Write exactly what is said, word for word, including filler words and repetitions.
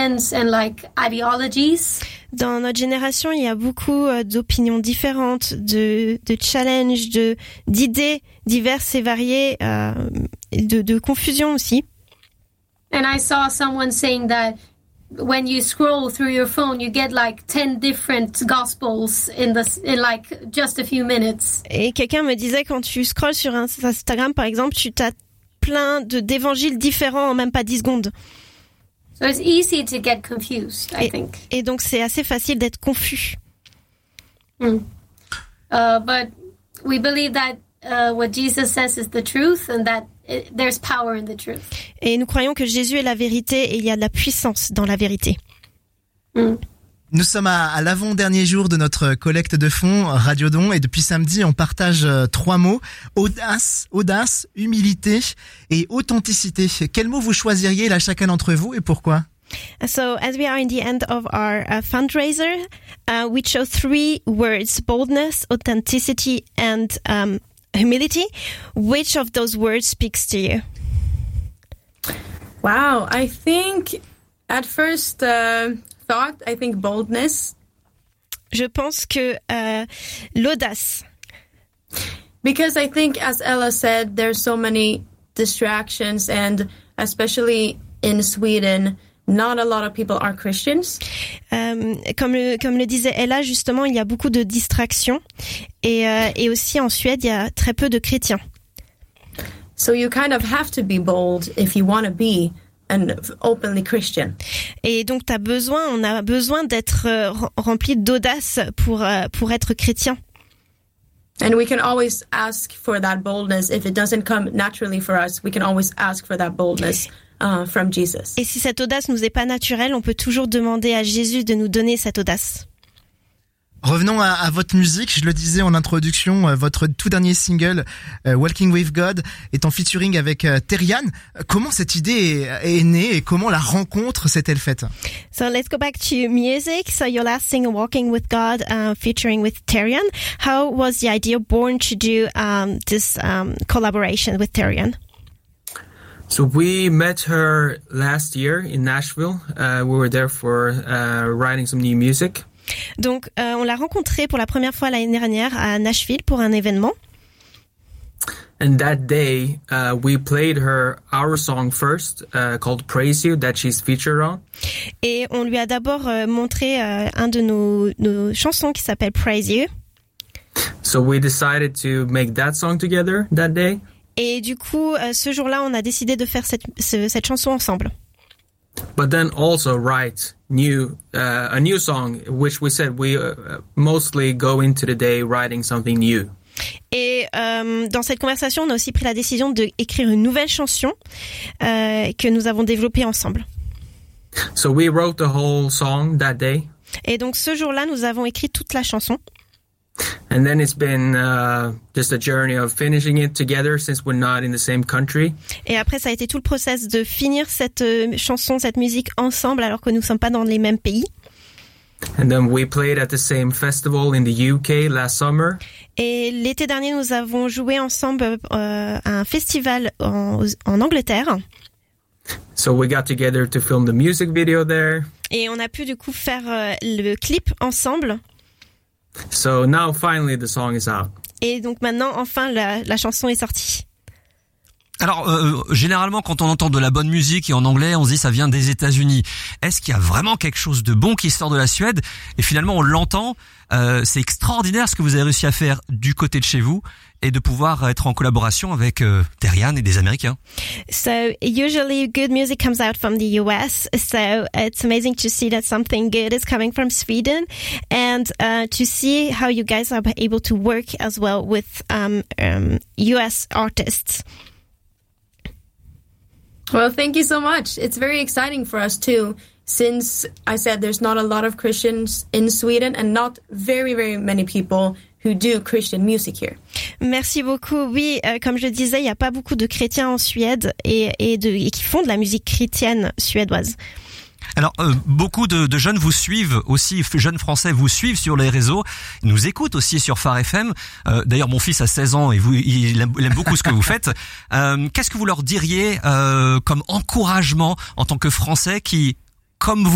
opinions and like ideologies. Dans notre génération, il y a beaucoup euh, d'opinions différentes, de, de challenges, de, d'idées diverses et variées, euh, de, de confusion aussi. And I saw someone saying that when you scroll through your phone, you get like ten different gospels in the in like just a few minutes. Et quelqu'un me disait, quand tu scrolles sur Instagram, par exemple, tu t'as plein de d'évangiles différents en même pas dix secondes. So it's easy to get confused, I et, think. Et donc c'est assez facile d'être confus. Mm. Uh, but we believe that uh, what Jesus says is the truth, and that it, there's power in the truth. Et nous croyons que Jésus est la vérité et il y a de la puissance dans la vérité. Mm. Nous sommes à, à l'avant-dernier jour de notre collecte de fonds Radio Don et depuis samedi on partage euh, trois mots: audace, audace, humilité et authenticité. Quel mot vous choisiriez là chacun d'entre vous et pourquoi? So as we are in the end of our uh, fundraiser, uh, we chose three words: boldness, authenticity, and um, humility. Which of those words speaks to you? Wow, I think at first uh, thought, I think boldness. Je pense que uh, l'audace. Because I think, as Ella said, there's so many distractions, and especially in Sweden, not a lot of people are Christians. Euh, comme le, comme le disait Ella, justement, il y a beaucoup de distractions. Et, euh, et aussi en Suède, il y a très peu de chrétiens. So you kind of have to be bold if you want to be an openly Christian. Et donc t'as besoin, on a besoin d'être euh, rempli d'audace pour euh, pour être chrétien. And we can always ask for that boldness. If it doesn't come naturally for us, we can always ask for that boldness uh, from Jesus. Et si cette audace nous est pas naturelle, on peut toujours demander à Jésus de nous donner cette audace. Revenons à, à votre musique. Je le disais en introduction, euh, votre tout dernier single, euh, Walking with God, est en featuring avec euh, Terian. Comment cette idée est, est née et comment la rencontre s'est-elle faite? So let's go back to music. So your last single, Walking with God, uh, featuring with Terian. How was the idea born to do um, this um, collaboration with Terian? So we met her last year in Nashville. Uh, we were there for uh, writing some new music. Donc, euh, on l'a rencontrée pour la première fois l'année dernière à Nashville pour un événement. And that day, uh, we played her our song first, uh, called Praise You, that she's featured on. Et on lui a d'abord euh, montré euh, un de nos, nos chansons qui s'appelle Praise You. So we decided to make that song together that day. Et du coup, euh, ce jour-là, on a décidé de faire cette, ce, cette chanson ensemble. But then also write new uh, a new song, which we said we uh, mostly go into the day writing something new. Et euh, dans cette conversation, on a aussi pris la décision d'écrire une nouvelle chanson euh, que nous avons développée ensemble. So we wrote the whole song that day. Et donc ce jour-là, nous avons écrit toute la chanson. And then it's been uh, just a journey of finishing it together since we're not in the same country. Et après, ça a été tout le process de finir cette euh, chanson, cette musique ensemble alors que nous ne sommes pas dans les mêmes pays. And then we played at the same festival in the U K last summer. Et l'été dernier, nous avons joué ensemble euh, à un festival en, en Angleterre. So we got together to film the music video there. Et on a pu du coup faire euh, le clip ensemble. So now finally the song is out. Et donc maintenant, enfin, la, la chanson est sortie. Alors, euh, généralement, quand on entend de la bonne musique et en anglais, on se dit ça vient des États-Unis. Est-ce qu'il y a vraiment quelque chose de bon qui sort de la Suède? Et finalement, on l'entend. Euh, c'est extraordinaire ce que vous avez réussi à faire du côté de chez vous et de pouvoir être en collaboration avec euh, Terian et des Américains. So usually good music comes out from the U S. So it's amazing to see that something good is coming from Sweden and uh, to see how you guys are able to work as well with um, um, U S artists. Well, thank you so much. It's very exciting for us too, since I said there's not a lot of Christians in Sweden and not very, very many people who do Christian music here. Merci beaucoup. Oui, euh, comme je disais, il n'y a pas beaucoup de chrétiens en Suède et, et, de, et qui font de la musique chrétienne suédoise. Alors, euh, beaucoup de, de jeunes vous suivent aussi, jeunes français vous suivent sur les réseaux, ils nous écoutent aussi sur Phare F M. Euh, d'ailleurs, mon fils a seize ans et vous, il aime, il aime beaucoup ce que vous faites. Euh, qu'est-ce que vous leur diriez euh, comme encouragement en tant que Français qui, comme vous,